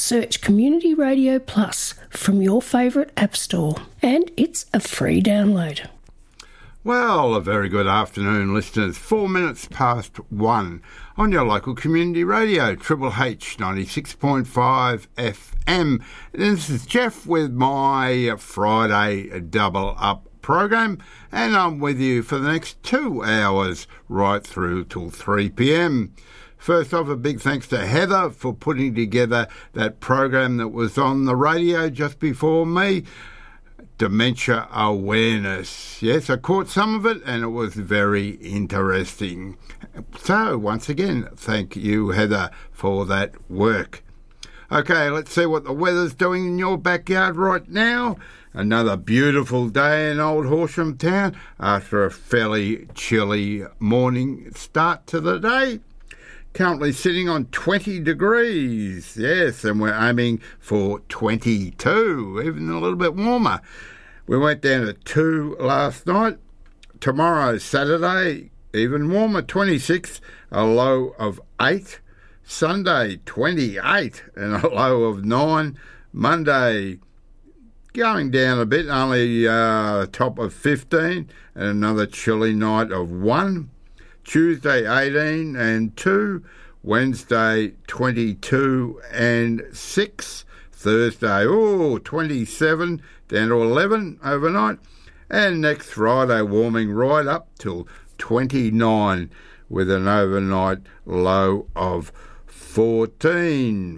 Search Community Radio Plus from your favourite app store, and it's a free download. Well, a very good afternoon, listeners. 4 minutes past 1 on your local community radio, Triple H 96.5 FM. This is Jeff with my Friday Double Up program, and I'm with you for the next 2 hours right through till 3 p.m. First off, a big thanks to Heather for putting together that program that was on the radio just before me. Dementia awareness. Yes, I caught some of it and it was very interesting. So, once again, thank you, Heather, for that work. Okay, let's see what the weather's doing in your backyard right now. Another beautiful day in Old Horsham Town after a fairly chilly morning start to the day. Currently sitting on 20 degrees, yes, and we're aiming for 22, even a little bit warmer. We went down to 2 last night. Tomorrow, Saturday, even warmer, 26, a low of 8. Sunday, 28, and a low of 9. Monday, going down a bit, only top of 15, and another chilly night of 1. Tuesday 18 and 2, Wednesday 22 and 6, Thursday 27 down to 11 overnight, and next Friday warming right up till 29 with an overnight low of 14.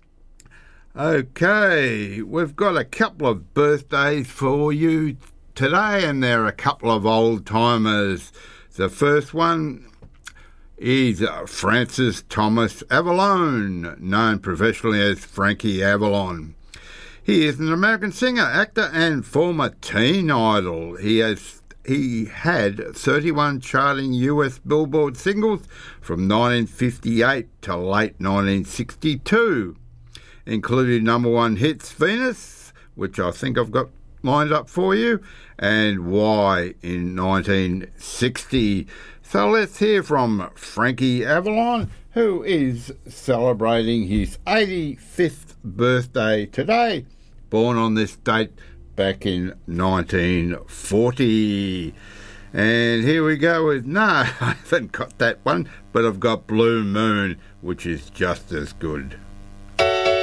Okay, we've got a couple of birthdays for you today, and they're a couple of old timers. The first one is Francis Thomas Avalone, known professionally as Frankie Avalon. He is an American singer, actor and former teen idol. He had 31 charting US Billboard singles from 1958 to late 1962, including number 1 hits Venus, which I think I've got lined up for you, and Why in 1960. So let's hear from Frankie Avalon, who is celebrating his 85th birthday today, born on this date back in 1940. And here we go with, no, I haven't got that one, but I've got Blue Moon, which is just as good.